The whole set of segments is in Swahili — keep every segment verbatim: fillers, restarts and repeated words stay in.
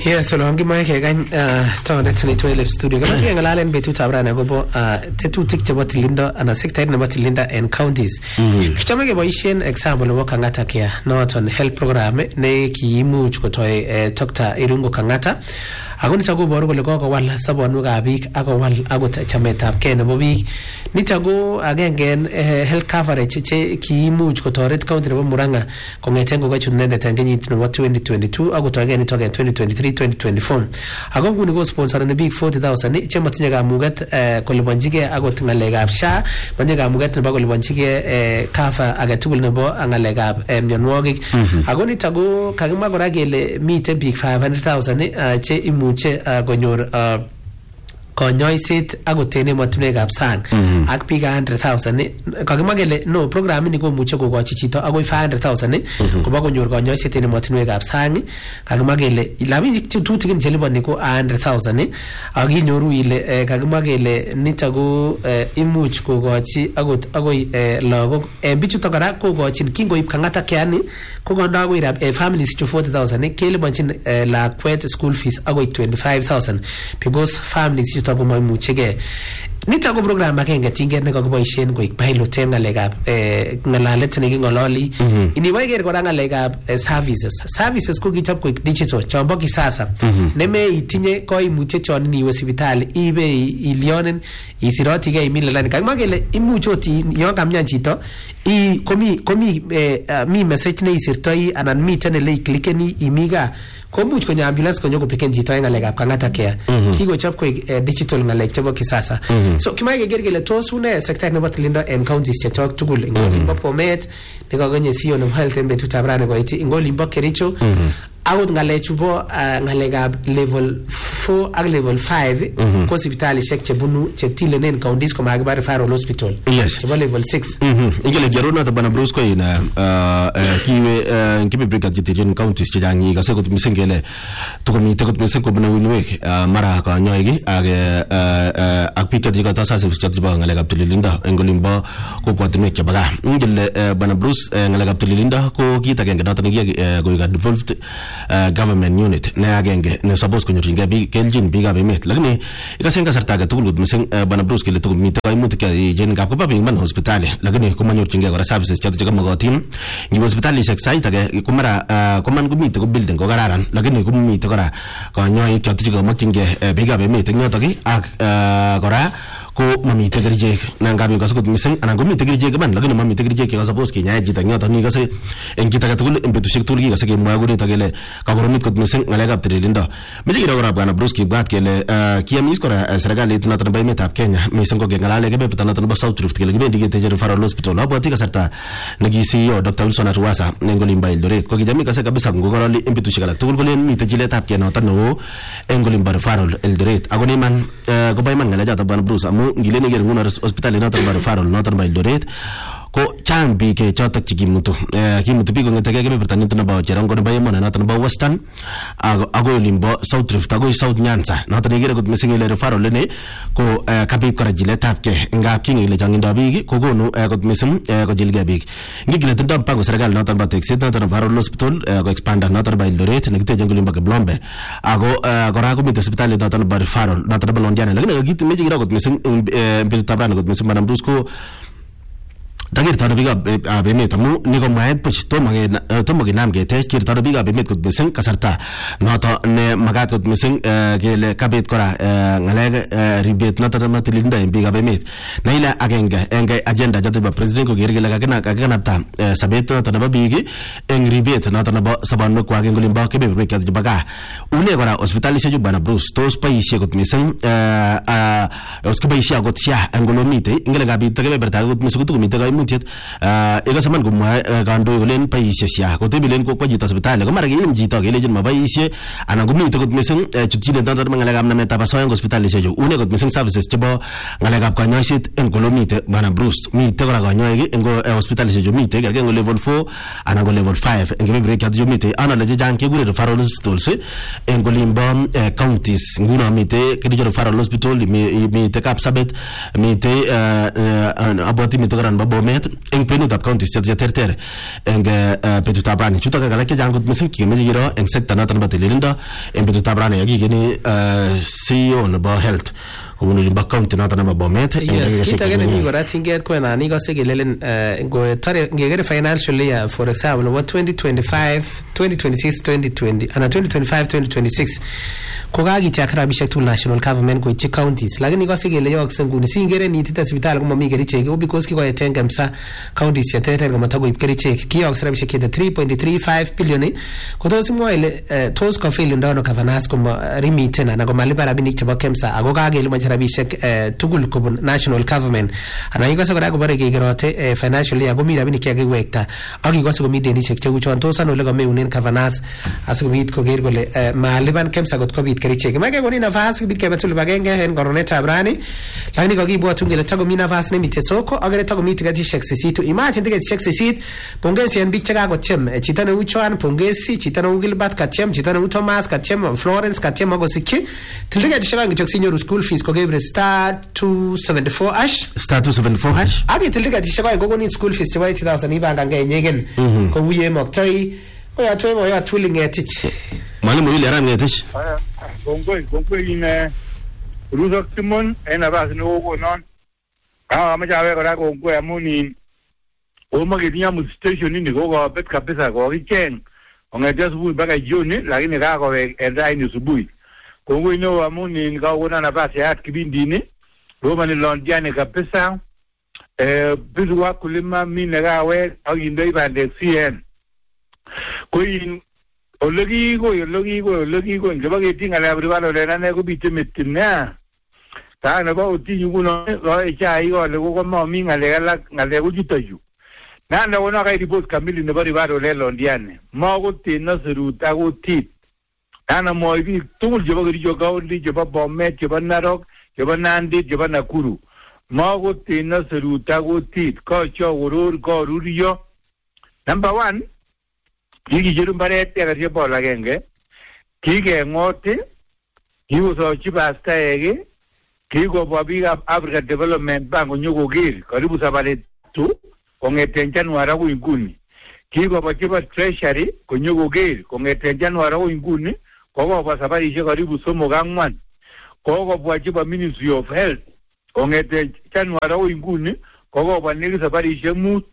Yes, so long my kegany town at twelve studio. Kama siya ngalala en betu tabra na gobo tetutik chebo Tilinda ana sector na Tilinda and counties. Kichama ke boishen example wo Kangata kia not on health program ne kiimu chukotoi Doctor Irungo Kangata. Agoni sago boru ko lego ko wal sabonu ga bik ago wal ago chameta ke na bobi nitago again health coverage che kiimu chukotoret county bo Muranga ko ngetengo ga chunende tangenyi no twenty twenty-two ago to again to again twenty twenty-three twenty twenty-four ago nguni go sponsor na big forty thousand che matinya ga mugat ko libanjige ago tingale ga sha manya ga mugat na ba ko libanjige kafa aga tubul na bo angale ga myanwogi ago nitago kagima go ragele mite big five hundred thousand che imu che gonyor konyoisit agotene matune gap sang ak piga one hundred thousand kagimagele no program ni ko muche gogochi chito agoi five hundred thousand ko ba gonyor konyoisit ni matune gap sang kagimagele ilabi tutu kin jelibo ni ko one hundred thousand agi nyoru ile kagimagele nitago imuch gogochi agot agoi logo e bichu tokara ko gochin kingo ip Kangata kyani ko gonda agoi rap families to forty thousand kele banchin la kwet school fees agoi twenty-five thousand because families to mo muchege nitago program akenge tingen ne ko boishen ko ikbailo tenga legap eh ngalalet ne ngololi ini waiger ko ranga legap services services ko gichap ko digital chombo kisasa neme itinye ko imuche chon ni hospital ibe ilionen isiroti ge milala kagmagele imuchoti yo kamnya chito i komi komi mi message ne isirtoi anan mi tene klikeni imiga komuch ko ambulance ko nyoko piken jito ngalega Kangata care kigo chap ko digital ngalek chabo kisasa so kimaige gergele to sune sector ne Tilinda and counties che talk tugul ngoli mbo pomet ne ko gonye sio no health embe tutabrane ko iti ngoli mbo kericho agot ngale chubo ngalega level four ag level five ko hospitali shek chebunu chetile nen counties ko magbar referral hospital chebo level six ingele jaruna ta bana Bruce ko ina kiwe kibe brigade jitirin counties chidangi ga seko misengele to komi to komi ko bana winwe mara ka nyoigi age akpika diga ta sase chatiba ngalega Tilinda engolimba ko kwatme kebaga ingele bana Bruce ngalega Tilinda ko kita genge data ngi go ga devolved Uh, government unit na agenge ne suppose ko nyoringa bi keljin biga be met lagni ikasenga sartaga tugul miseng uh, bana Bruce kile tugul mita ay mutka jen gap ko ba man hospital lagni ko manyor chinga ko services chat jaga magatin ni hospital sek site ga ko mara uh, ko man ko mita ko building ko gararan lagni ko mita ko ra ko nyoy chat jaga makinge uh, biga be met nyota gi ak uh, gora ko mami tegerje nanga bi gaso ko miseng anango mi tegerje ban lagni mami tegerje ke suppose ki nyaa jita nyota ni gase en kita ga tugul en betu sek tugul gi gase ke maguni tagele kagoromit ko miseng ngalega Tilinda miji ira ora bana Bruce ki bat kele kiamis kora serikali itna tan bay metap Kenya miseng ko ngala lege be tan tan ba South Rift kele be dige tejer Referral Hospital abo tika sarta nagi C E O Doctor Wilson Atwasa ngoli mbail dore ko gijami kase kabisa ngolali en betu shikala tugul golen mi tejile tap Kenya tan no engoli mbar Referral Eldoret agoni man ko bay man ngala jata bana Bruce amu ngile ne ger nguna hospital na tan bar Referral na tan bay Eldoret ko chambi ke chotak chikimutu eh kimutu bigo ngetege ke bertani tana ba cherango ne bayemo na tan ba Western ago ago limbo South Rift ago South Nyanza na tan gere ko mesingi le Referral ne ko kapit ko rajile tapke nga kingi le janginda bigi ko gonu ko mesim ko jilga bigi ngigile tan pango serikali na tan ba taxi na tan Referral Hospital ko expand na tan ba Eldoret ne gite jangul limbo ke Blombe ago agora ko mit hospital na tan ba Referral na tan ba Londiana le ne gite meji gira ko mesim bil tabran ko mesim manam Bruce dagir tano biga be met amu ni ko maet puch to mage to mage nam ge te kir tano biga be met ko besen kasarta no to ne magat ko besen ge le kabet kora ngale ribet na tata Tilinda biga be met naila agenga enga agenda jate ba president ko gerge laga kana ka kana ta sabet to na bigi eng ribet na tana ba saban ko agen golimba ke be be ka baga une kora hospital se jubana Bruce to spai se ko besen a osko ba isia ko tia angolomite ingela gabi te be berta ko besen ko mite ga mutiet ega saman ko ma gando golen paise sia ko te bilen ko kwajita hospital ko maragi im jito gele jin ma paise ana gumi to ko mesen chuchile tantar mangala gam na meta paso en hospital se jo une ko mesen services chebo ngala gap ka nyoisit en kolomite bana Bruce mi te ko ga nyoigi en go hospital se jo mi te ga ngo level four ana go level five en ge break jo mi te ana le jan ke gure Referral Hospital se en go limbo counties nguna mi te ke jo Referral Hospital mi mi te kap sabet mi te aboti mi to gran babo Bomet eng kwenutab counties che terter eng betutab rani. Chutok ak alak chechang kot mising kemeche kiro eng sekta noton nebo tililindo eng betutab rani yakikeni C E O nebo health kobunu limba county noton nebo Bomet. Yes, kita gani mi kora tinget ko na ni ko sigelelen ngo tare ngegere financial year for example what twenty twenty-five twenty twenty-six twenty twenty ana twenty twenty-five twenty twenty-six ko gagiti akarabishek tul national government ko chi counties lakini ko sigele yok senguni singere ni tita hospital ko mami geri cheke because kiko yetenga msa counties yeteter ko matago ipkeri cheke kiyok sarabishek kete three point three five billion ko tos moile tos ko fail ndono governance ko remit na ko malipa rabinik chebo kemsa ago kagele rabishek tugul kobun national government ana igose kora kobare kegerote financial year komi rabinik chekiwekta ak igose komi denishek cheu chon tos ano le komeunen governance asikobit koger kole maliban kemsa got kobit kerichek make koni nafas kobit kebetul bagenge en koronetab rani lakini kokibwatun kele takomi nafas nemite soko agere takomi tiketishek sisitu imagine tiketishek sisit pongezi en bik chekakotyem chito neu Chwan pongezi chito neu Gilbert katyem chito neu Thomas katyem Florence katyem akosikyi tiketishek angichok sinyoru school fees ko star two seventy-four hash star two seventy-four hash agi tilika tishaka ngogoni school fees chwa eighty thousand ibanga ngenyegen ko wiye moktoi ko ya twe mo ya twilling etich mwalimu yule ram etich kongoi kongoi ine Ruzo Timon ena basi no go non ah amajawe kora kongoi amuni o magedinya mu station ni go go bet kabisa go weekend ongejea subuhi mpaka jioni lakini kako enda ni subuhi kongo ino amuni nikaona nafasi ya kibindini Roma ni londiane kabisa eh bizu wa kulima mine gawe au indai bande C N kuin ologi go ologi go ologi go ngeba getinga la bribalo le nane ko bitemetina ta na ba uti yuno lo echa igo le go mo minga le la ngale go jitayu na na wona ga report kamili ne bari baro le londiane mo go tinna seruta go tit ana moibi tungul jeba gari jo gaundi jeba Bomet jeba Narok jeba Nandi jeba Nakuru mago tina seruta go tit ko cho urur ko ruriyo number one kigi jirum bare te gari bo lagenge kige ngote kigo so chibasta ege kigo bobiga Africa Development Bank nyugo gir karibu sabale tu kongeten January go inguni kigo bachiba treasury kunyugo gir kongeten January go inguni kogo kwa sabari je karibu somo gangwan kogo kwa jiba Ministry of Health kongete January o inguni kogo kwa nigi sabari je mu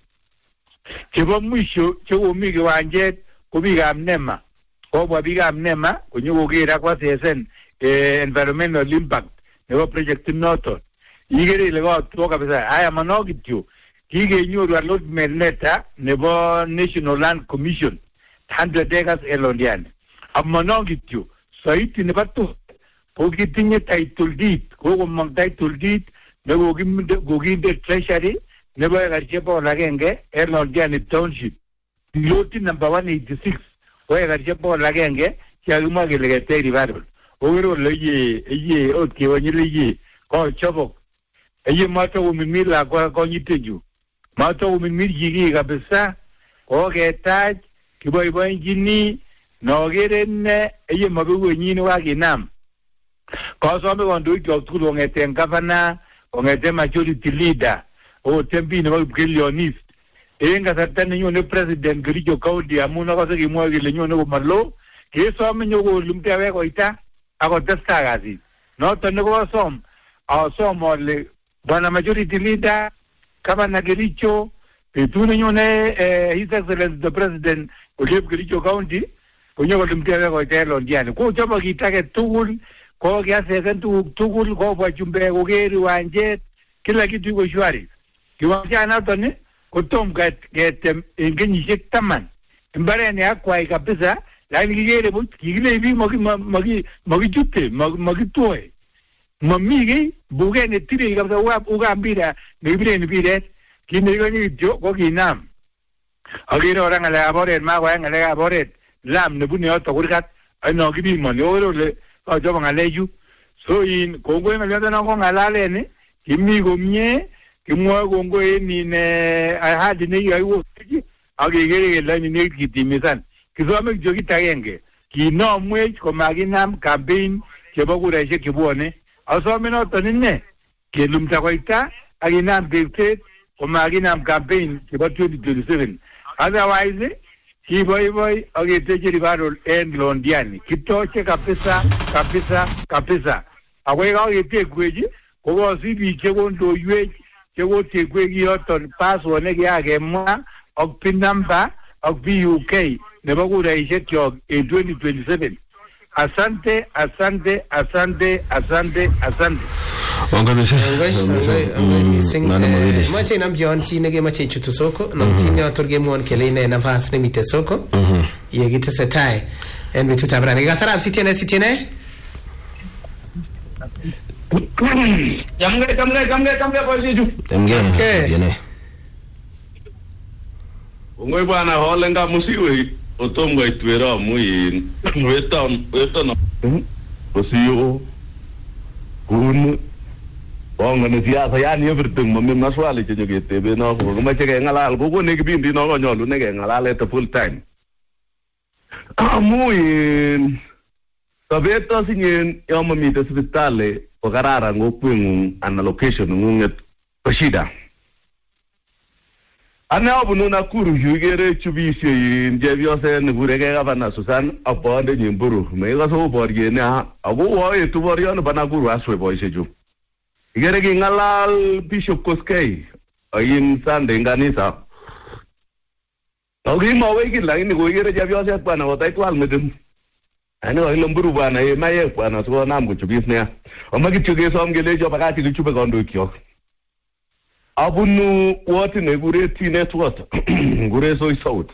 chiba mwisho chewo migi wanje kubiga amnema kogo kwa biga amnema kunyugo gira kwa sesen eh, environmental impact nebo project noto igere ile go to kabisa aya manogityo kige nyuru allotment letter nebo National Land Commission one hundred acres elondiane amanongityo saiti ne batu pokitinye title deed ko mang title deed ne go gimde go ginde treasury ne ba garche po lagenge elondiane township loti number one eighty-six ko garche po lagenge kyaguma gelege teri barol ogero leye eye otke wanyile ko chobok eye mato umimila kwa ko nyiteju mato umimiri kabisa ko getaj kiboy boy jini no gerenne eye mabewe nyini wa ginam ko so me gondo ikyo tulo ngete governor ngete majority leader o tembi ne ba billionist enga satane nyo ne president grijo kaudi amuna ko se gimwa gile nyo ne ko malo ke so me nyo go lumte awe ko ita ako testa gazi no to ne ko som a som le bana majority leader kama na gericho petune nyo ne his excellency the president o le grijo county kunyo lumte ko ita londiane ko chama kitake tugul ko kiase kentu tugul ko bwa chumbe ko geri wanje kila kitu iko shwari kiwanja nato ni kutom gat get ingenyi shek taman mbare ne akwa kabisa lakini kigere bu kigile hivi magi magi magi jute magi toe mamigi buge ne tire kabisa wa ugambira ne bire ne bire kine gani jo ko kinam agiro orang ala abore ma wa ngale abore lam ne buni auto kurkat ano gibi man yo le ko jo ngaleju so in kongo ngale na ko ngalale ne kimi gomye kimwa kongo ni ne ahadi ne yo agigere la ni ne kitimisan kizome jogi tagenge kino mwe ko maginam campaign chebo kura je kibone asome no tonine kelum takoita aginam bete komakinam campaign chebo twenty twenty-seven. Otherwise kiboiboi aketeche ribarol en Londiani kitoche kabisa kabisa kabisa akoi kaketekwech kokosi biik chekondoiwech chekotekwech yoton password nekiyakemwa ak pin number ak B U K nebo kuraishek kyok en twenty twenty-seven. Asante, asante, asante, asante, asante. Onganese. Mache inam John chi nekemache ichutu soko namchi neotorgemwon kele ine nafas nemite soko yekitesetai en betutab rani. Kasarab sitiene sitiene? Jamge jamge jamge jamge boisichu. Jamge sitiene. Ongoi bwana holenga musiwe otom goitwera muin wetam wetam bosiyo kun wangane siasa yani everything mami maswali chenye ketebe no ko mache ke ngalal ko ko ne kibindi no ko nyolu ne ke ngalal at full time muin tabeto sinyen yomo mite hospitali ko karara ngokwengung ana location ngunget shida. Ana abunu Nakuru yugere chubishe njebyose ngureke gavana Susan abonde nyimburu mega so borye na ago wo etu boryo no Nakuru aswe boyse ju igere ki ngalal Bishop Koskei ayin Sunday nganisa ogi mo wegi la ni go igere njebyose bana wotai twal medem ani wa ilomburu bana e maye bana so nam go chubis ne omagi chuge so amgele jo bakati gi chube gondo kyo abunu wati ne gure ti network gure so isouth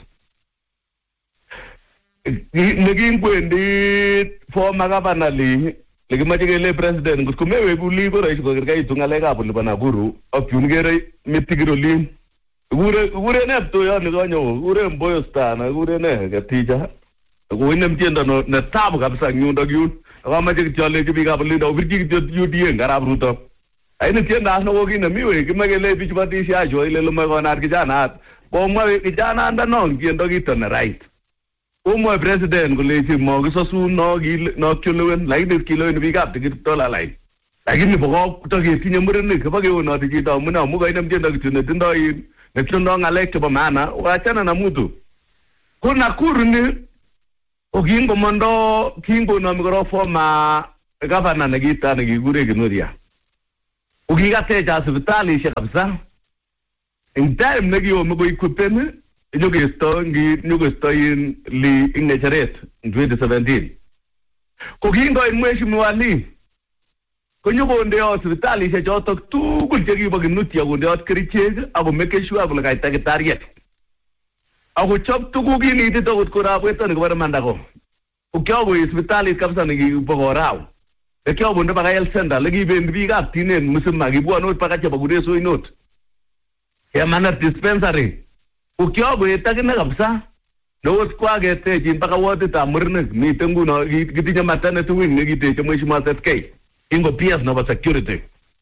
negin kwendi former governor li legimajegele president kumewe guli go rais go gerga itungale ga bulu bana guru opyungere mitigiro li gure gure ne to yo ne gonyo gure mboyo stana gure ne gatija go inem mtienda no na tabu kabisa nyundo gyun akamaje kitole kibiga bulu do birgi yu die ngarab ruto aini tienda no wogi na miwe kimagele bichbati sha jo ile lume gonar kijana bomwa kijana anda no kiendo gito na right umwe president kulechi mo so su no gi no kilowen like kilowen biga tikitola like lakini boko kutoketinye murenik kabage wono tikito muna muga ina mtienda kitune tindo in netindo ngale chebo maana waachana na mtu kuna kuruni ogingo mondo kingo no mikrofo ma governor negita negigure ginuria ukigateja hospitali ishe kabisa in time negio mgo ikupene nyogesto ngi nyogesto in li ingecheret in twenty seventeen kokingo in mheshimiwa li konyogonde hospitali ishe chotok tugul chekibo kinutia konde ot kerichek ako make sure kole kaita kitariet ako chop tuguk initito kot korabweto nikobare mandako ukyogo hospitali kabisa nikibokorao ekyo bonde baka health center legi bendi biga tinen musima gibwa not paka chaba gudeso inot ya mana dispensary ukyo bo etagina kabisa no kwa gete jin paka wote ta murne mi tengu no gitinya matane tu win negite chemo shima S K ingo P S no security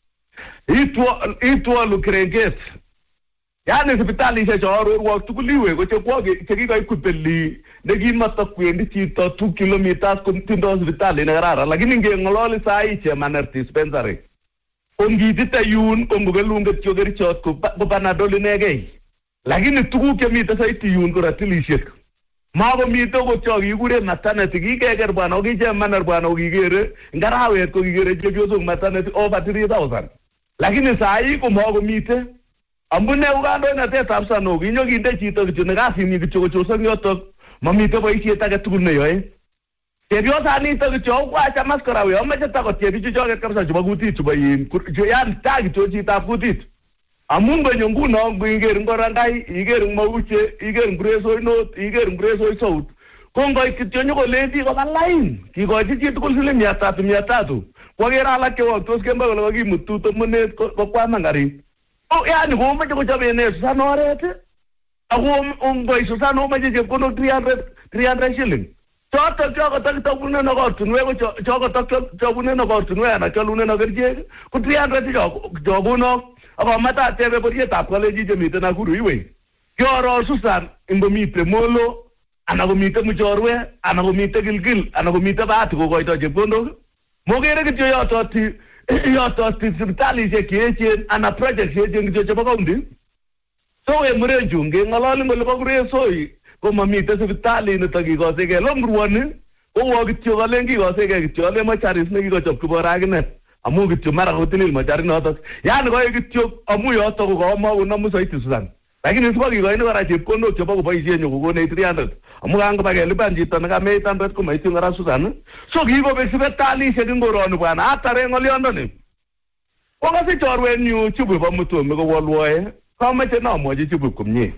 itwa itwa lukrenget yani hospitali se joro wo tukuliwe ko chekwa cheki ga ikupeli negi mata kwendi chito two kilometers kuntindo hospitali na garara lakini ngengolole sai che maner dispensary ongidita yun ongogelunge chogeri chot ko panadol negei lakini tugu ke mita sai ti yun ko ratilishek mago mito ko chogi gure maternity gigeger bwana ogije maner bwana ogigere ngarawe ko gigere jebyozo maternity over three thousand lakini sai ko mago mite ambune ugando na te tapsa no ginyo ginde chito kitu negasi ni kitu choso nyoto mamito boisiet age tugul ne yoe tebyo sani to kitu kwa cha maskara we omeje ta ko tebi chu joget kabisa juba gutit juba yin yan tagi to chita gutit amungo nyongu no nginger ngorangai iger mauche iger ngreso inot iger ngreso isouth kongo kitu nyoko lendi ko line kiko chichi tugul sile mia tatu mia tatu kwagera ala ke waktos kemba ko gimutu to monet ko kwa mangari oh yani ko maje ko jabene sanorete ako ongoi susano maje je kono three hundred three hundred shilling toto choko takto bunne no gortunwe ko choko takto chobune no gortunwe na cholune no gerje ko three hundred choko jobuno aba mata tebe boriye tap college je mite na kuru iwe yoro susan imbo mite molo anago mite mujorwe anago mite gilgil anago mite baati ko goito je bondo mogere kityo yoto ti yoto ti hospitali je kiechen ana project je je je bako ndi So we murenju ngalali ngole bakure soi ko mamite sipitali nito kikosege lomruani ko wo kityo kalen kikosege kityo ale macharis ne kikochop kiboragine amu kityo mara kotilil macharis noto yani ko kityo amu yoto ko koma unamu soiti Susan lakini sipo kikoini kora chepkondok chebo koboisien nyo kokone three hundred amu kango bakelipan chito ne kame eight hundred ko maitin kora Susan so kikobek sipitalisiek ngoroni bwana atare ngoliondoni ko kasi chorwenyu chubu bo Mutume ko wolwoe kamache namwochi chubu komie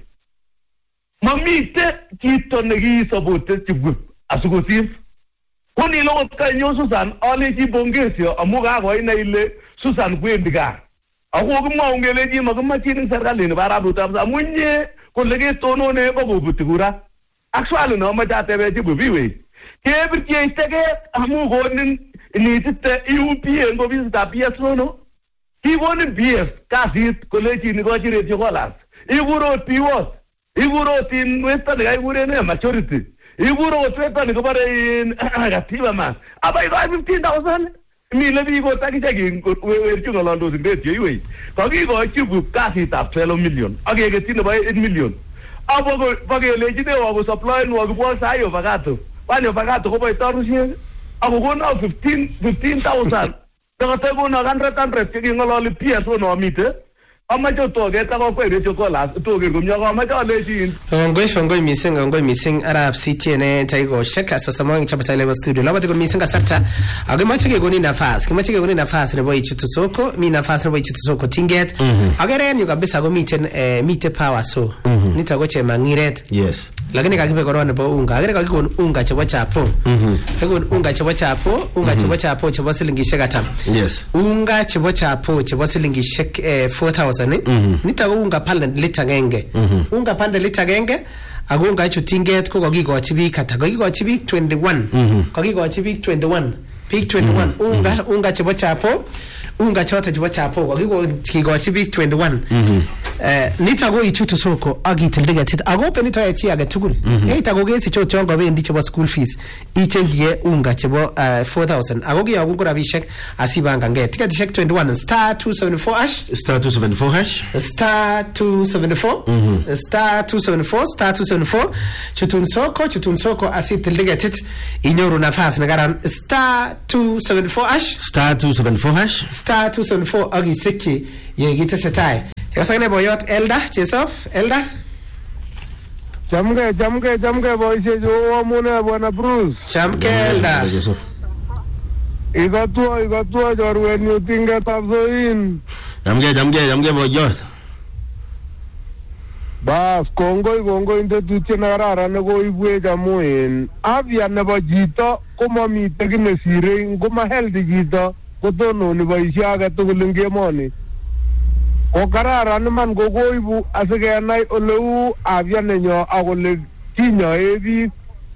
mamite chito nekiisobote chubu asikosir kuni lo kanyo Susan ale chibongesio amu kakoina ile Susan kwendi gaa ako kimwa ngeleji makamachining serikali ni barabutab amunye kolege tonone ko kobuti kura actually no ma jatebe chubu biwe kebirche tege amu gonin initite U P A ngo visita P S no kigonin P S kasit koleji ni ko chire chokolas iguro piwot iguro tin western ga igure ne majority iguro tweta ni ko bare in gatiba ma abai fifteen thousand mi lebi ko takijagi we chungolando sindet yiwe ko kigo chibu kasit twelve million agege tin ba eight million abo ko bagele jide wa supply no ko sayo bagato bani bagato ko boy tarusie abo ko na fifteen thousand daga tego na one hundred chiki ngololi P S no amite amacho toge ta ko kwere chokolas toge gumnya ko amacho lejin ngoi ngoi mising ngoi mising arab city ne taigo sheka sasa mwangi chapa tele wa studio laba tiko mising sarta age macho ke goni nafasi ke macho ke goni nafasi ne boy chitu soko mi nafasi ne boy chitu soko tinget agere ni kabisa go miten mite power so nitago chema ngiret yes lakini kakibe korone bo unga agere kakikon unga chebo chapo kakikon unga chebo chapo unga chebo chapo chebo silingi shekata yes unga chebo chapo chebo silingi shek four thousand nitago unga pale lita genge unga pande lita genge ako unga chu tinget ko kakikochi biik kata kakikochi biik twenty-one kakikochi biik twenty-one biik twenty-one unga unga chebo chapo unga chote chebo chapo kakikochi biik twenty-one eh nitago ichutu soko agitildige tit agope nitoya chi age tugul eitago gesi cho chongo bendi chebo school fees ichengie unga chebo four thousand agogi agungu rabishek asibanga nge tiketishek twenty-one star two seventy-four hash star two seventy-four hash star two seventy-four star two seventy-four star two seventy-four chutun soko chutun soko asitildige tit inyoru nafasi nagaran star two seventy-four hash star two seventy-four hash star two seventy-four agi seki yegite setai Kasane boyot Elda Chesop Elda Jamge jamge jamge boyse jo amune bwana Bruce Jamke Elda Igatua igatua jorwen yutinga tabzoin Jamge jamge jamge boyot Bas Kongo Kongo inde tuche narara nego ibwe jamuin avya nebo jito kuma mitegi mesire ngoma healthy jito kotono ni boyse aga tugulunge moni ko kararan man go goibu asige nay oleu avian nyo agole kinyo ebi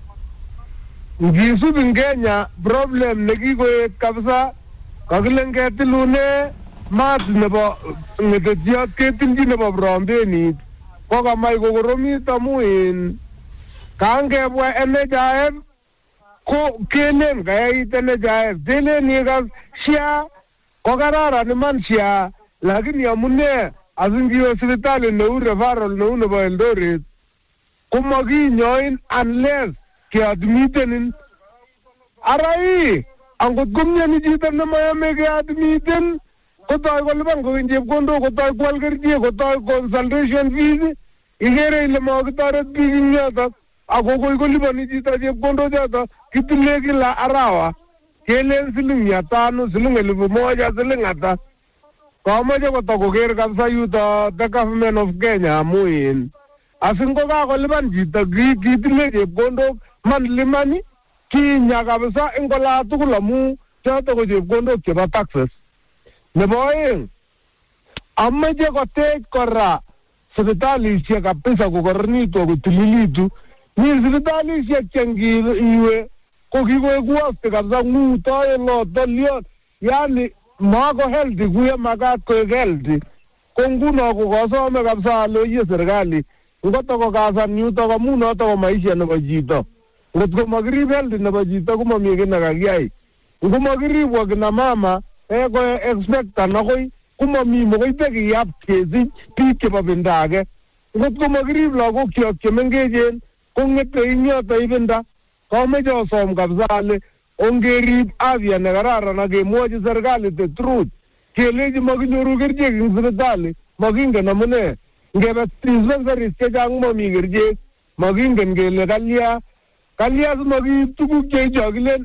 ngisu bingenya problem negi go kabisa kaglenge tilune mat nebo ngetia ketinji nebo brombeni ko kamai go goromi tamuin kange bwa enejae ko kenen gai tenejae dele ni ga sia ko kararan man sia lakini amune azingi hospitali no referral no no ba Eldoret kuma ginyoin unless ke admiten arai angot gumnya ni jita na mayame ke admiten ko toy ko liban ko injep kondo ko toy kwal kerje ko toy consultation fees igere ile mo ko taret binyata ako ko ko liban ni jita jep kondo jata kitile kila arawa kelen siling ya tano siling elfu moja siling ata kama je kotokoker kabisa yuto the government of Kenya muin asingo ka koliban jito kitile chepkondok monthly money kinya kabisa ingola tugul amu choto ko chepkondok chebo taxes nebo oeng amache kotech kora sipitalisiek kabisa kokoronitu kotililitu mi sipitalisiek chengiiwe ko kikoekuoste kabisa ng'utoe lotoliot yani mako healthy kuya makat ko healthy ko nguno ko kasome kabisa aloye serikali ngoto ko kasan yuto ko munoto ko maisha nebo chito ngotko makirib healthy nebo chito ko mami kiy nekakiyai ngo makiribwa kina mama eh ko expect anakoi ko mami mokoi bekiyap kesich biik chebo bendo age ngotko makirib lagok kyok chemengechen kong'ete ing yoto ibinda kameche osom kabisa ale ongerib afya nekararan ak kemwochi serikali the truth kelechi makinyoru kerichek ing sipitali makingen amune ngebe dispensaries chechang mami kerichek makingen kele kalya kalya simakiib tuguk cheichokilen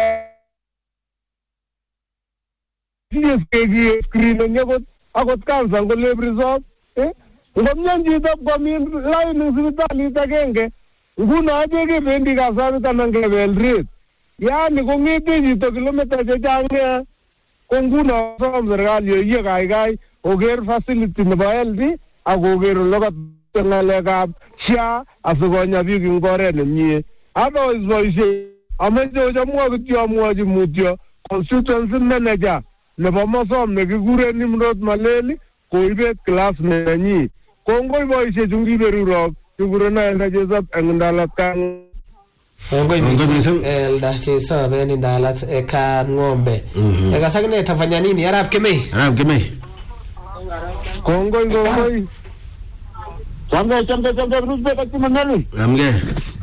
screening akot akot cancer ngolep result ngomyan chito kwamin lain ing sipitalit agenge nguno ache kebendi Kapsabet anan kebel rate yani kong'ete chito kilomita chechang nea ko nguno som serikali oye kaikai oker facility nebo L D ak oker ole katoi ng'alekab S H A asikonya biik ing oret nemie otherwise boisiet ameche ochamwa kityo amwochi mutyo constituency manager nebo Mosom nekikure Nimrod Maleli koibet classmate nenyi kongoi boisiet chungiberurok kikurena Elda Chesop eng Ndalat Kang Kongoi mising Elda Chesop eng Ndalat Kang Ng'ombe ekasakine tafanya nini Arap Kemei Arap Kemei kongoi kongoi Chambe chambe chambe Bruce Beck Manali Amge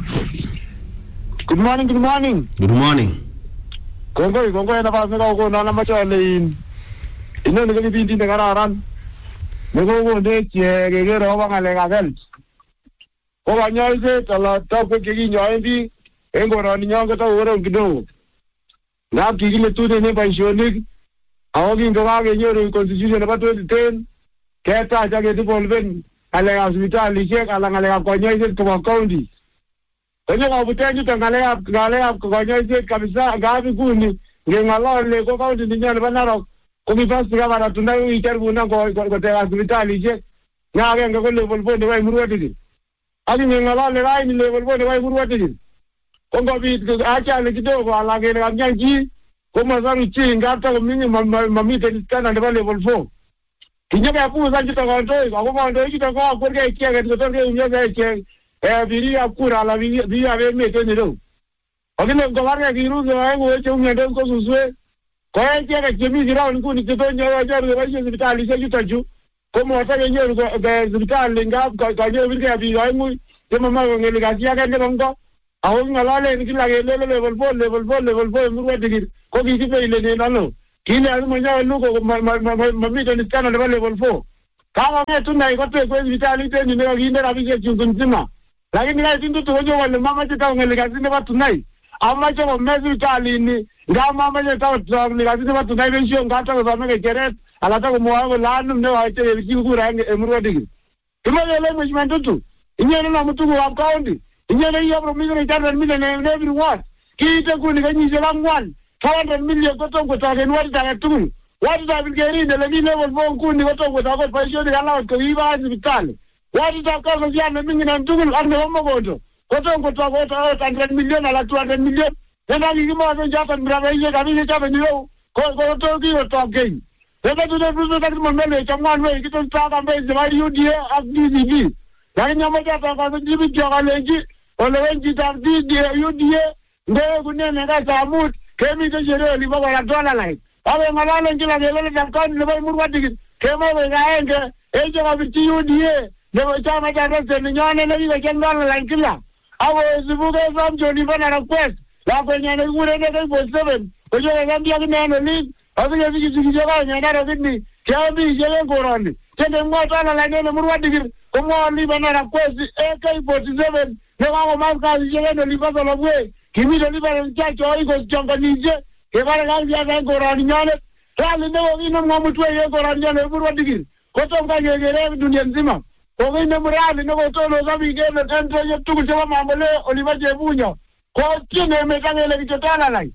Good morning good morning Good morning Kongoi kongoi na pas nako ko na machole in ino ni kibindi ne kararan Nego ko de che gegero ba ngale ka gel O banyoise tala tope ke ginyoendi engoroni nyongo to oro kidogo Na kigile tu ne pensionik awogi ndo ga genyoru constitution ba twenty ten keta ja ke devolven ale hospitali che ala ngale ka konyoise to county Onye ka butengi to ngale ka ngale ka konyoise kabisa gabi kuni ngengalole ko county ni nyane banaro Kumi pasti kama na tunayo iterbu na ko ko te hospitali je na agenge ko level four ne wai murwatidi ali ngalale rai ni level four ne wai murwatidi kongo bi acha le kidogo ala ngene kamyanji ko mazaru chinga hata ko mingi mamite kana ne level four kinyaga pu za jito ko ndo ko ko ndo jito ko ko ke kia ke to ke nyaga ke eh biri akura la biri biri ave mete ni do ogine ko varga kiruzo ngo eche umende ko suswe Kwa hiyo kimi jirao niku nikitonyo wajaru waisho zibitali se jutaju Komo watake nyoru kwa zibitali nga Kwa nyoru wike ya biyo aimu Kema mago ngeli kasi ya kende kongo Aho ngalale nikila gelele level four level four level four Murwa digir Kwa kikipe ile ni nalo Kile azuma nyawa luko Mamito niskana level level four Kama mea tuna ikote kwa zibitali Teni nega kiinde rabishe chungunzima Lakini ngai tindu tuhojo wale mama chita ngeli kasi neba tunai Ama choko mezi vitali ni Nga mama je tawo ni kasi neba tunai Bensio nga tako sameke keret Alata ko mwango lanu mne waite Yebikiku kura enge emurwa digi Kima yele mwishimentu tu Inyene na mutuku wa county Inyene iya promise ni one hundred million in every ward Kiite kuni kanyi zelang one four hundred million kotong kutake nwari tanga tukuni Watu tafikiri inde legi level four kuni kotong kutake Paisho ni kala watu iba hazi vitali Watu takasa ziyane mingi na mtukuni Arne homo koto Kotong kutake one hundred million ala two hundred million Nenda kikima wazen jata mbrava iye kabili chape niyo Kotong kiyo tokenyi Sasa tuna fuzo kati mwemele chamwanwe Kito staka mbezi wa U D A ak D C D Lakini yamoja taka jibi kioka lenji Ole wenji tak D D A U D A Ndewe kunene nga samut Kemi te shere liba kwa dola lai Awe ngalale njila ngelele takani Lewa imurwa dikit Kema wenga enge Eche wabiti U D A Lewa chama charese Ninyone nevi wechen dola lai kila Awe zibuke samcho liba na request La kwenye nekure neke ipo seven Ojo wekambi neno league Asi ya ziki ziki jaka nyandara zini Kia mbi jele korani Tende mwa tala la nene murwa digir Kumwa liba na request A K forty-seven Neka ko maska jele no liba solobwe Kimi do liba na chacho Oiko chonka nije Kebara kanzi ya zai korani nyane Rali nebo ino mwa mutwe ye korani nyane murwa digir Koto mka nyegere dunia nzima Kogo ino murali nebo tono sabi kene Tento ye tuku chema mamole Oliva jebunya Kwa kine mekangele kichotala lai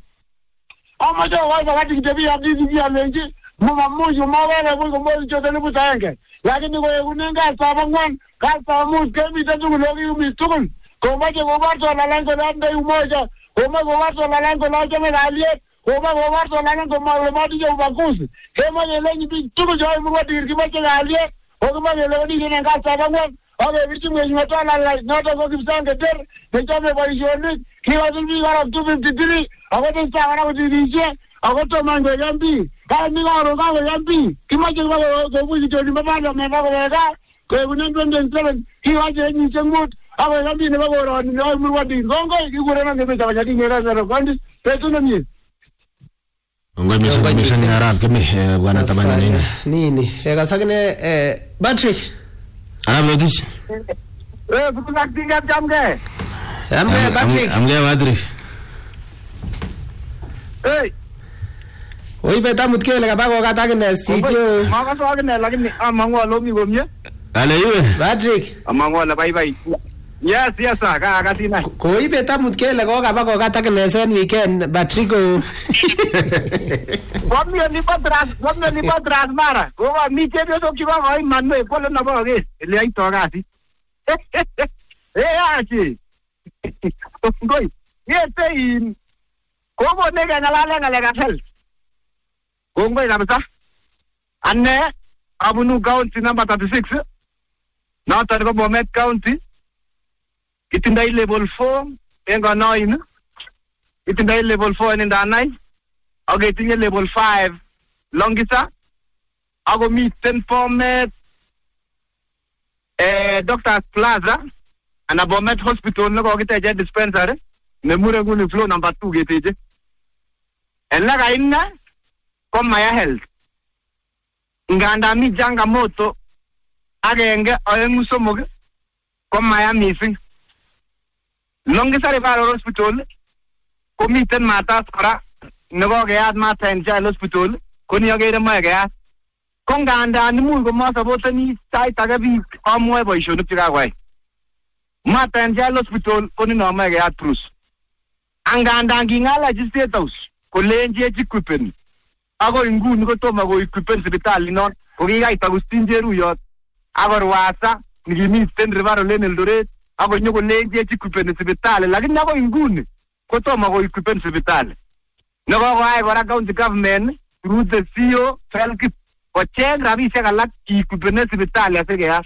Ama jo waifa kati kitebi ya bizi vya lenji Muma muju mawele mwiko mwezi chote nipu saenge Lakini kwa yukunenga asaba ngwan Kasa muju kemi tatuku logi umistukun Komaje kubarto la lango la ande umoja Koma kubarto la lango la jame la aliet Koma kubarto la lango mawlemati ya ubakusi Kema yelenyi bituku jawai mwati kirkimache la aliet Okuma yelewani kene nga asaba ngwan Oke vichi mwenye matala la Nota kwa kipisange ter Nechame kwa ishonik Kiwa zilbi gara two fifty-three Akote sakara kuzirishe Akoto mango yambi Kaya niga oroka ko yambi Kimache kwa kubuzi choni mabanda Meka kwa weka koegunen twenty twenty-seven kiwache kenyisiek mut akoi kambi nebo koroni nebo Murwadin kongoi kikurenon kemeto konyaki nyerere kondis betut nemie. Ngoi mising mising arab kemi bwana tabanya nini nini kasakine eh Patrick arab lodich eh bukunak tingkat jamge jamge Patrick amge Patrick eh oi betamut kele kabako katakine sitio makaso akine lakini amangu alomi komye ale iwe Patrick amangu ala bye bye. Yes, yes, sir. Ka katina. Koi betamut kele ko kabako katakine sen weekend Patrick ko Wamio ni patras, wamio ni patras mara. Ko wa mi chebyo so kiba ko manwe ko le na ba ke. Le ai to gasi. Eh achi. Ngoi. Ye tein. Ko mo ne ga ngala ngala ga sel. Ko ngoi kabisa. Anne abunu county number thirty-six. Na tariko Bomet County. Itindai level four enga nine. Itindai level four in Danai. Ako itinye level five Longisa. Ako miten Bomet eh Doctor's Plaza ana Bomet Hospital nako kiteje dispensary nemure nguni flow number two geteje. Ela kaina ko Maya Health. Nganda mi janga moto agenge oyengu somok ko Maya missing. Longisa Referral Hospital ko miten Matas kora nebo keyat Martin Child Hospital ko ni agere mae keyat ko nganda nimuch ko masapoteni sait age biik amwoe boisionik chekakwai Martin Child Hospital ko ni no mae keyat Bruce anganda ngingalachi State House kolenje equipment ako inguni ko tomo ko equipment sipitali non ko kikait Agustin Cheruyot ako Rwasa nikimiten Referral en Eldoret ako nyoko lenje equipment sipitali lakini ako inguni ko tomo ko equipment sipitali Nako ko ay kora county government through the C O Felkip ko cheng rabisiek alak equipment sipitali asikeyas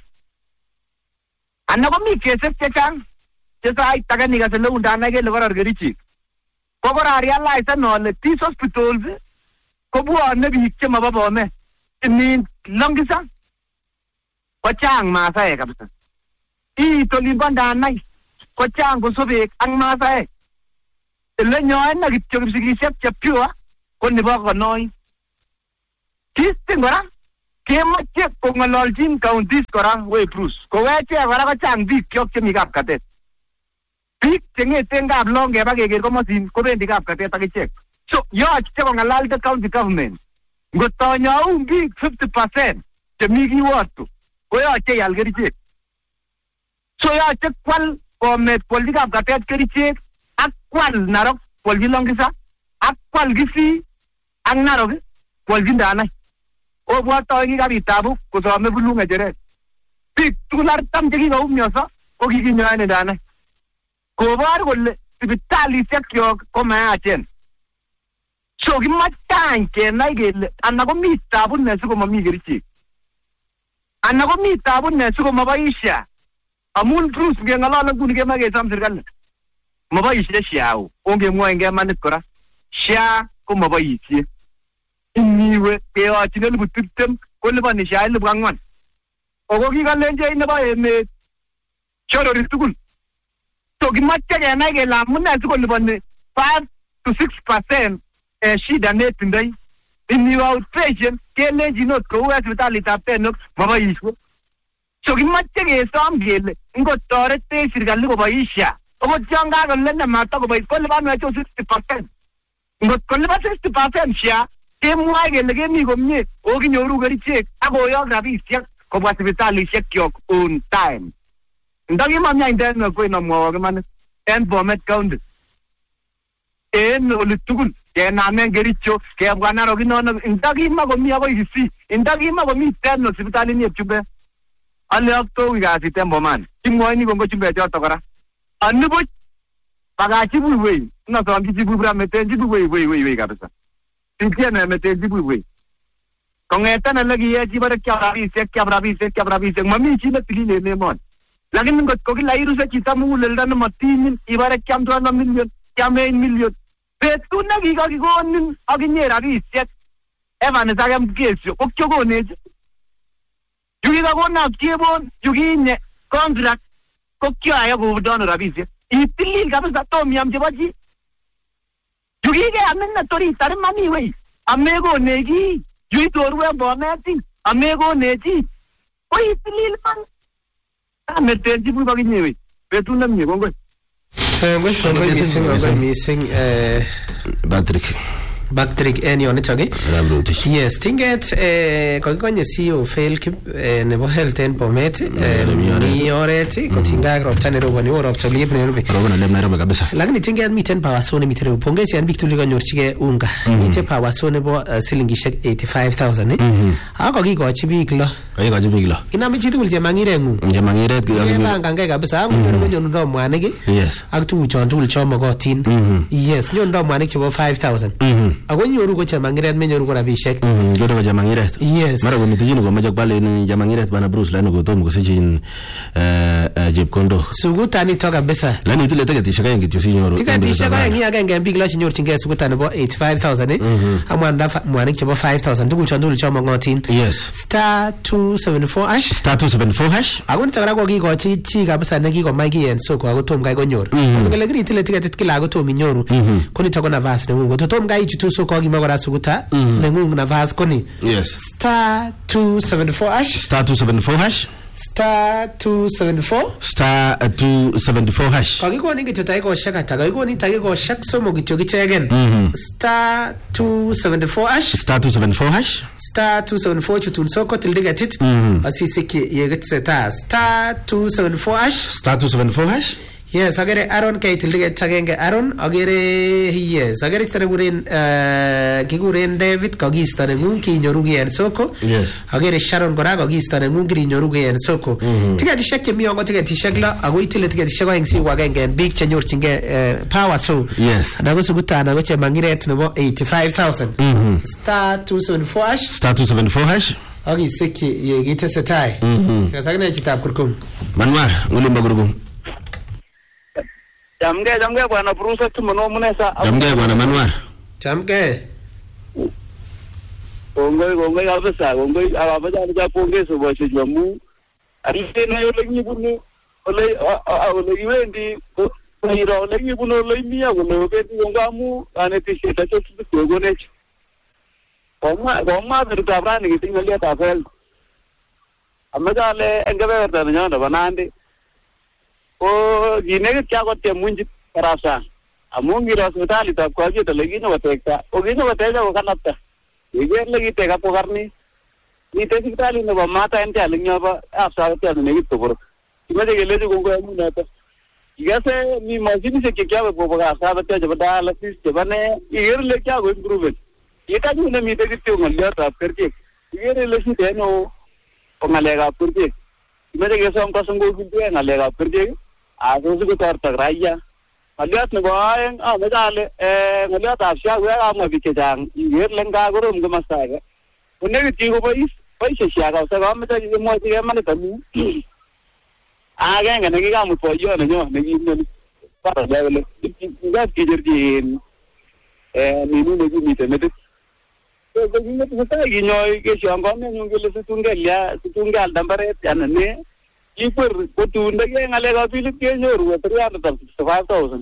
ana ko mi kesek chechang chesait age nikase leundana kele koror kerichek ko kora realize nole these hospitals ko bwone biik chemabo Bomet inin Longisa ko chang Masaek kabisa iit olimbo Ndanai ko chang kosobek ak Masaek ele nyoe na kityo kipsigisiek chepyua ko nebo Konoi kistin kora kemoche kong'ololjin counties kora we Bruce ko weche kora ko chang biik kyok chemi Kapkatet biik cheng'eten Kaplong keba keker komosin kobendi Kapkatet ak ichek so yoche kong'alal the county government ngotonyoun biik fifty percent chemi kiwoto koyoche ial kerichek so yoche kwal Bomet kwolji Kapkatet kerichek ak kwal Narok kwolji Longisa ak kwal Kisii ak Narok kwolji Ndanai obwatoi kikabit tabu kosome bulu ng'echeret biik tugul artam chekikaumianso ko kikinyoe en Ndanai kobor kole sipitalisiekkyok ko mayachen so kimoche any kenai kele ana komi tabu ne sikomomi kerichek ana komi tabu ne sikomoboishe amun Bruce ngeng'olole nguni kemoe kesom serikali moboishe SHA ongemwoengei manit kora SHA ko moboishe iniwe keyochin elipu tiptem koliponi SHA elipu ang'wan ako kikolenjech nebo emet shorori tugul so kimoche kenai kele amune sikoliponi five to six percent eh, shida netindoi iniwe outpatient kelenjin ot kou en sipitalitab Tenok moboishe so kimoche kesom kele ngotoretech serikali koboishe okot yon kakole nematakobois kolipanwech sixty percent ngot kolipan sixty percent SHA kemwoe kele kemi komie o kinyoru kerichek ak koyok rabisiek kobwa sipitalisiekkyok on time ndakimamyaindet nekweno mwowok imanit en Bomet County en oli tugul kenamen Kericho kebwa Narok inono ndakimakomi akoi Kisii ndakimakomi Tenok sipitalini Chumbek ale aktowi kasit en Bomani kimwoini kongo Chumbek choto kora anibuch bakachi buiwei nasomchi chibubra metenchi buiwei wei wei wei kabisa tiene metenchi buiwei kong'eten ele kiye chi bare kyam rabisiek kyam rabisiek kyam rabisiek mami chi netilil en emoni lakini ngot ko kila iruse chito muguleldo nemotinyin ibare kyam twelve million kyam eight million betut nekikakikonin akinye rabisiek Evans ak Mkesio ko kyokonech Yukikakona kebon yukinye contract ko kyaaya kobudono rabisiek. Itilil kabisa tomiam chebo chi. Yukike amena tori tarimani wei. Amego neki. Yuitorwe boneti. Amego neki. Ko itilil man. Ametenji bu baginye wei. Betuna mye kongwe. Eh, ngwe ngwe missing ngwe missing eh Patrick Patrick en yon itoke. Yes, tinget eh kokikonye C E O fail kip nebo health en Bomet ni oret kotinga ropta ne roboni ropta liep ne robe. Robona lem Nairobi kabisa. Lakini tinget miten power zone miten pongezi an bik tuli kanyorchige unga. Miten power zone bo silingishek eighty-five thousand eh. Ako kikochi bik lo. Kikochi bik lo. Inami chitugul chemangire ngung. Chemangire Kebanganga kabisa angonyor konyorundo mwanik. Yes. Ak tuguchon tugul chomokotin. Yes, nyorundo mwanik chebo five thousand. Ako nyoru ko chemangiret menyoru ko rabishek. Mhm, nyoru ko chemangiret. Yes. Mara ko mitijini ko majo pale ni chemangiret bana Bruce lani ko tom ko sichin eh jepkondo. Sugutani toka kabisa. Lani itile tiketishek aeng kityo si nyoru. Tiketishek aeng agenge big la nyorchingei sugutani bo eighty-five thousand eh. Amwanda mwanik chebo five thousand tuguchon tugul chomongotin. Yes. Star two seventy-four hash. Star two seventy-four hash. Ako nitaka ko kikochi chi kabisa ne kikomai en soko ako tom kai konyor. Ngele kiri itile tiketit kila ako tom inyoru. Koni tako na vas ne ngungo. Tom kai chutu soko kimagora suguta ne ngungo na vas koni. Yes. Star two seventy-four hash. Star two seventy-four hash. Star two seventy-four Star two seventy-four hash. Kakikoni kityo taiko shaka taka kakikoni taiko shak somo kityo kichegen. Star two seventy-four hash. Star two seventy-four hash. Star two seventy-four chutun soko tildiga tit. Asisiki yegetseta. Star two seventy-four hash. Star two seventy-four hash. Yes, agere Aaron kay tildiga tagenge Aaron agere yes agere tare guren kiguren David kagistane ngun ki nyorugi en soko. Yes. Agere Sharon gora kagistane ngun ki nyorugi en soko. Tiga tishek mi ongo tiga tishek la ago itile tiga tishek wa ngsi wagenge en big chanyorchinge power so. Yes. Anago suguta anago che mangiret nebo eighty-five thousand. Star two seventy-four hash. Star two seventy-four hash. Agi seki yegite setai. Kasagna chitab kurkum. Manwar ngulimba kurkum. Jamge jamge bwana Bruce tumono munesa. Jamge bwana Manwar. Jamge. Ongoi ongoi kabisa ongoi ababaja nja pongezo bo chijamu. Arite na yole nyibunu ole ole iwendi ira ole nyibunu ole mia ole bendi ngamu anetishe tacho tugone. Koma koma bertabrani kitingalia tafel. Amajale engabe bertanya banande. O gine kya kote munji karasa amungi hospitali ta kwa jita legino watekta o gino wateja ko kanapta ige legi teka pogarni ni te hospitali no ba mata ente alinyo ba afsa ta ne gito por imaje gele ko ko amuna ta igase mi majini se kya ko ko afsa ta jaba da lasis jabane ige le kya ko improve ita ju ne mi te gito ngalya ta करके ige le si te no ngalega porque imaje ge som ka संगो gito ngalega porque आगे से कुछ और तगराइया मलियात ने बाएं आ मजाले मलियात आशिया हुआ आप में बिके जाएं ये लंका करो उनके मस्ता है उन्हें भी चीज़ को भाई भाई शेशिया का उसका काम में तो ये मौज के माने तभी आगे कहने की काम उठाइयो नहीं जो नहीं नहीं पर जाएगा इधर किधर जी नीनू नहीं नीचे में तो तो ये तो होता है कि न्योय के शांगा में न्योय ले से तुंगे लिया तुंगे आलदम्बरे जानने Iper kutunda ke ngalega pilit ke nyoru three hundred sixty-five thousand.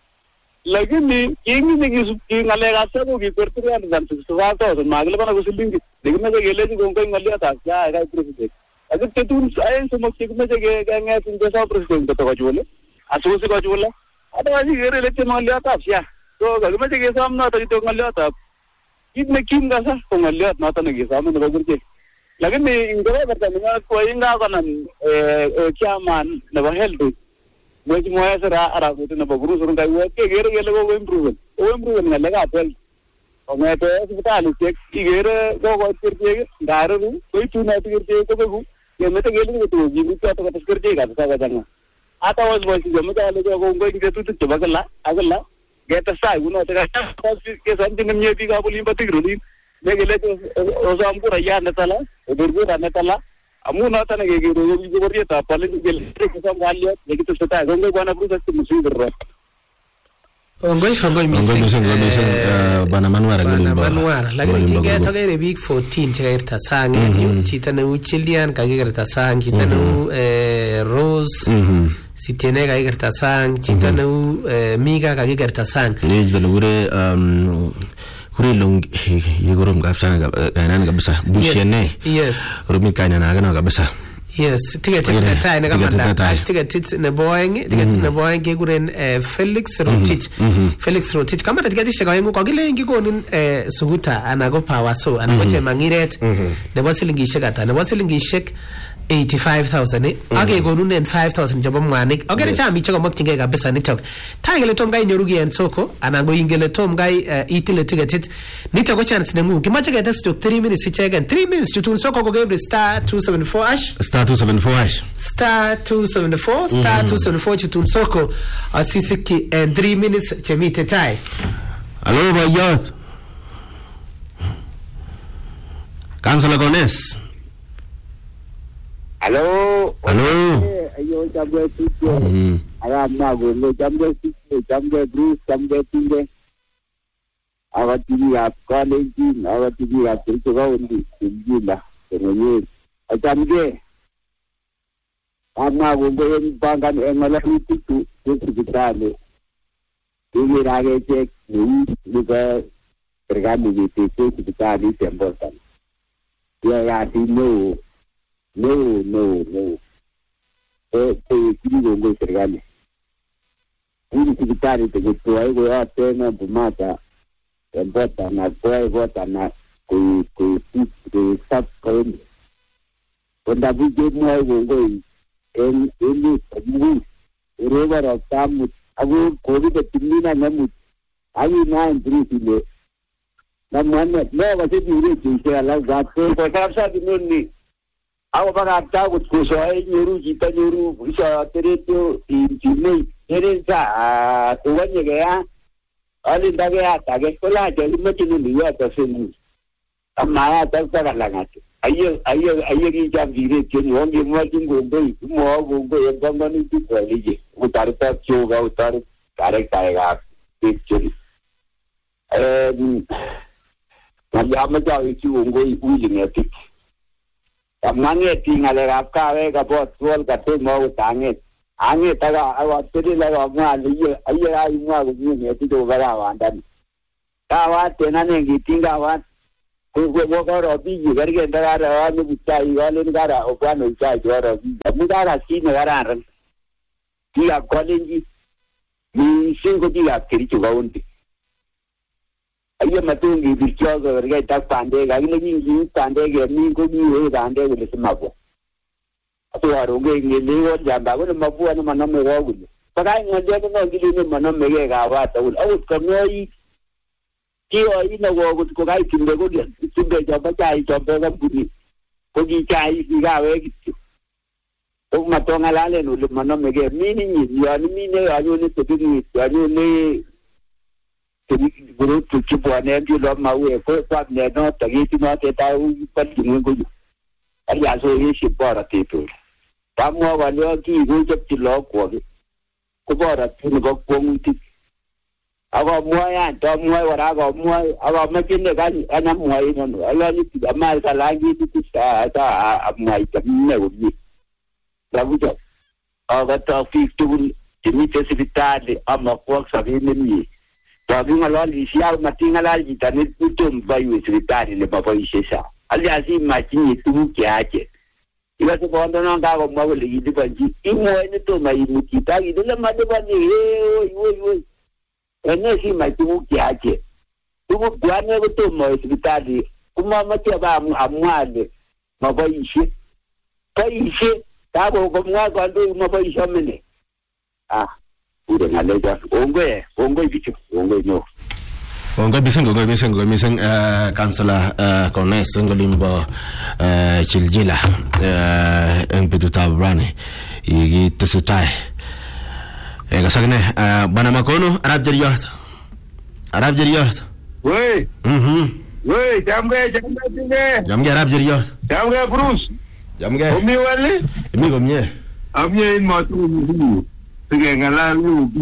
Lakini kingi ni ki ngalega sa ko iper three hundred sixty-five thousand magle bana gusilingi. Lekin na gele ji gonkai ngalia ta kya aega president. Agar tetun ayen समझ के में जगह गंगा तुम जैसा प्रेसिडेंट तो का बोले असो से का बोला अब आज गेरे लेते मान लिया था क्या तो घर में जगह सामने था तो ngalia था कितने किम का सा तो ngalia ना तो नहीं सामने बगैर के लेकिन इनका बता मैं कोई इंगा का नाम क्या मान नवा हेल्थ मुझे मुझे सर आरा को तो नवा गुरु सुरंग का हुआ कि गेर गेर लोगों को इम्प्रूव वो इम्प्रूव नहीं लगा अपल और मैं तो अस्पताल से कि गेर को कोई करके दारू कोई चुना करके को को ये मैं तो गेर को जीवित का तो कर देगा तो क्या करना आता वो बस जब मैं चले जो को कोई तो तो बगला अगला गेट सा उन्होंने तो के संग ने ये भी का बोली पति रुदी मैं गेले तो ओसा हमको रैया नतला दुर्गो नतला अमु नता ने के रोज की बोरिया था पहले गेले के सब गाल लिया लेकिन तो सता गंगे बना पूरा सब मुसीबत कर रहा Ongoi ongoi Ongoi mising ongoi mising bana Manwara Bana Manwara lakini tinge tokere bik fourteen chekairta sang en yu chito neu Childian kakikerta sang chito neu Rose Sitiene kakikerta sang chito neu Mika kakikerta sang ni chito nekure kure long yikorom kabisa kainani kabisa Bushiene yes romi kainani agana kabisa yes ticket tai ne kamanda ticket ne boying ticket ne boying kekuren Felix Rotich Felix Rotich kamanda ticket shaka yengu kokile ngikonin suguta ana go power so ana go chemangiret nebo silingishek ata nebo silingishek eighty-five thousand eh age konunen five thousand chebo mwanik ogere chambi cheko moktinge kabisa nitok tangele tom gai nyorugi en soko ana go ingele tom gai itile ticket nitok ko chance nengu kimache ketes to three minutes ichegen three minutes tutun soko ko gebre star two seventy-four hash star two seventy-four hash star two seventy-four star two seventy-four tutun soko asisiki en three minutes chemite tai alo bayot Councilor Gones Hello. Hello. Ayo jambe tuju. Mm. Aga mago le jambe tuju, jambe Bruce, jambe Tinge. Aga tigi ap college, aga tigi ap tujuga undi tijila. Kenye. Ajamge. Ama go goyen bangan engala tuju tuju Ini rage cek ni juga tergani di tuju kitani tembosan. Ya ya no. No, no, no. Eh, eh, kiri go serikali. Hili sikitari tegetua hiyo ya tena bumata. Mbota na kwa bota na ku ku ku sap kwa. Onda buje mwa go en en mu. Reva rasamu agu kodi de timina namu. Ayi na ndrisile. Na mwana no ba se dire que ala gato ko sabsa dinoni. Ako baka tago kuso ay nyuru jita nyuru isa tereto injini ere sa uwanye gaya ali ndage ata ge kola jeli machinu liya tasenu amaya tasara langati ayo ayo ayo ki jamvire keni onge mwati ngombe mo ngombe yanganga ni kwalije utari ta choga utari kare kaega picture eh Nagama jawi chi ngoi uji ngati Mangi tinggal raka we kapot kual katu mau tangi, angi taga awat teri laga mual iya iya ayu mual begini itu juga rawan dan kawat tenan yang tinggal awat kuku buka robi juga kerja negara awat ni bisa iwalin negara opan bisa juara negara si negara orang dia kolej ni singko dia kiri juga undi. Ayo matungi bichoga verga tak pande ga ile ni pande ga ni ko ni we pande ga semapo ato aronge ni lewo jamba ko mapu ana maname ga gulo pakai ngode no gili ni maname ga wa ta ul au kamoi ki o ina go ko ko kai timbe ko timbe jamba chai jamba ga buni ko gi chai ga we gi o matonga lale no maname ga mini ni ya ni mine ayo ni to ni ya ni guru tuju buane di lo mau e ko kwa ne no tagi ti no te ta u pa ti ngu gu ari aso yi si bora ti tu ta mo wa lo ki gu je ti lo ko ko bora ti no ko mu ti aga mo ya to mo wa ra ga mo aga ma ti ne ga ana mo yi no ala ni ti ma ka la gi ti ta ta a mo yi ta ne u ni la bu jo aga ta fi tu ti mi te si vitale ama ko sa vi ni Tapi kalau lisial mati ngalah kita ni tutum bayu sekretari le bapa isesa. Aliasi macam itu kya aje. Iba tu bondo nang kau mau lagi di panji. Imo ini tu mai mu kita itu le mati panji. Oi oi oi. Ini si macam kya aje. Tu bukan aku tu mau sekretari. Kuma macam apa amuade. Bapa isi. Bapa isi. Tahu kau mau kau tu bapa isi mana? Ah. Udah ngaleja, ongwe, ongwe bicu, ongwe no. Ongwe bising, ongwe bising, ongwe bising. Councilor Gones ngolimbo Chiljila, eng petuta brane, igi tesutai. Ega sakne, bana makono, Arab jeriyot, Arab jeriyot. Woi, hmm, woi, jamge, jamge, jamge. Jamge Arab jeriyot. Jamge Bruce. Jamge. Umi wale? Umi gomye. Amye in matu umi. Sige ngala lu.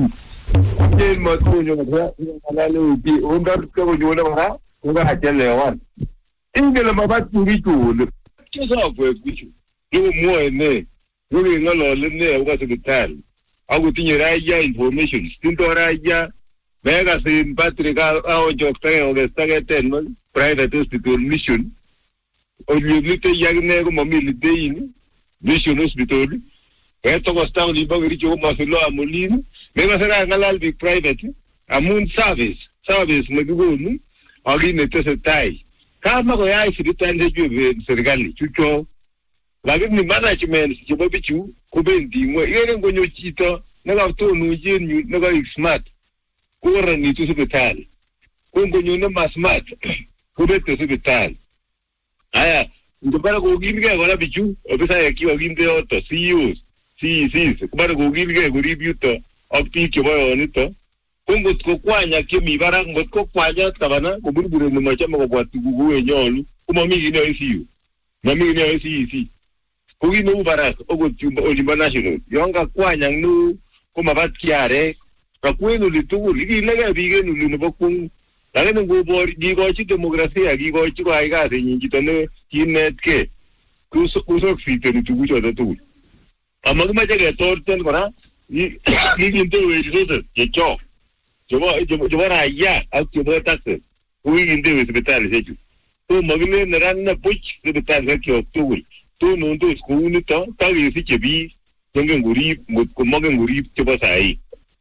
Yen matunyo ngara ngale ubi undar ko nyona ngara ngara hachelewan. Ingele mabat ngikule. Kisa kwe kuchu. Yo muene. Yo ngalo lene ukasibital. Aku tinye raja information. Tinto raja Mega sin Patrick au jokta o gestage ten private hospital mission. O lite yagne ko mamili dein mission hospital. Eto ko sta li bagri ko masilo amulin. Mega sera ngalal big private. Amun service. Service magugunu. Agi netese tai. Kama ko yai sibitande jube serikali chucho. Lakini management chibo bichu kubendi mo yene ngonyo chito naga to nujenu naga smart. Kura ni tu hospital. Kungo nyona masmat. Kubete hospital. Aya, ndopara kugimge wala bichu, obisa yakiwa gimge oto C E Os, C E Cs, kubara kugimge kureview to opti kyoboyo nito. Kungo tkokwanya kimi bara ngo tkokwanya tabana kuburbure mu machama ko bwatu guguwe nyolu. Kuma migi ne I C U. Mami ne I C E C. Kugi no bara ogo tumba Olimba National. Yonga kwanya nu kuma batkiare. Kakwenu litugu ligi lega bigenu lunubokung lakini ngubo gigochi demokrasia gigochi ko aiga senyi kitone kinetke kuso kuso fite litugu choda tu amagma jage torten kora ni ni nte wejisote kecho jobo jobo raya ak jobo taxe uyi nte we hospital seju to magne naran na puch hospital ke oktober to no ndo skuni to tagi si chebi ngenge nguri ko magne nguri jobo sai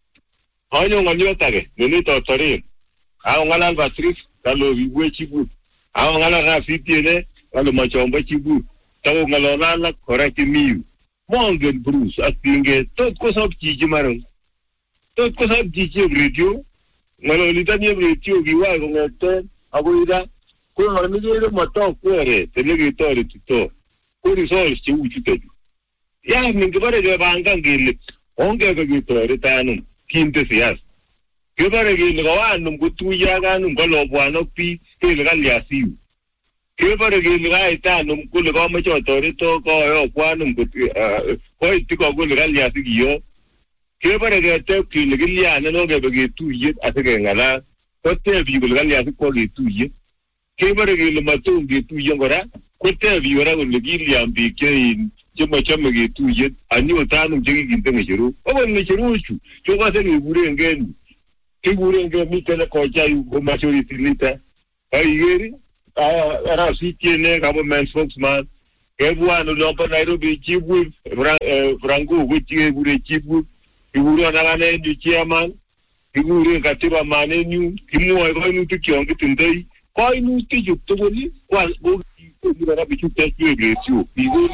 Onyo ngonyo tage, nini tortorin. Ako ngalan batris, kalo viwe chibu. Ako ngalan na fitiene, kalo machomba chibu. Tako ngalolala, koraki miyu. Mongen Bruce, atinge, tot ko sab chichi marang. Tot ko sab chichi radio. Ngalolita niya radio, giwa ko ngete, ako ida. Kung ngamigay mato, kwere, telegi tori tito. Kuri solis chibu chutaju. Ya, mingkabare kaya bangkang gili. Onge kagitori tanong. Kinte siyas. Kibare gile kawanum kutuya ganum kalobwano pi kile kalyasiu. Kibare gile kaitanum kule kama chotori to ko yo kwanum kutu ko itiko kule kalyasi giyo. Kibare gete kile gilyane no gebe getuye asige ngala. Kote bi kule kalyasi ko getuye. Kibare gile matung getuye ngora. Kote bi ora kule gilyambi kein chama chama getuye ani otanum jigi ginte ngechiru. Ogo ngechiru chu. Choka se ngure ngeni. Ngure ngeni mitele koja yu ko majority lita. Ayeri ara si tiene government spokesman. Everyone no pa Nairobi chibu Franco guchi gure chibu. Ngure nagane ni chairman. Ngure katiba manenu kimu ko nu tikiongi tindei. Ko nu tiju toboli kwa go ngura bichu tesu egresio.